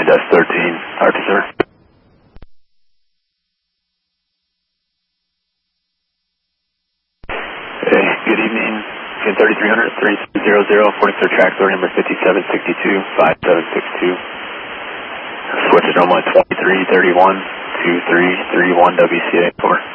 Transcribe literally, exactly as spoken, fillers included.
dash thirteen, R T, sir. Hey, good evening. thirty-three hundred, three hundred, forty-third track, door number fifty-seven sixty-two, five seven six two. Switch to normal at twenty-three thirty-one, two three three one W C A four.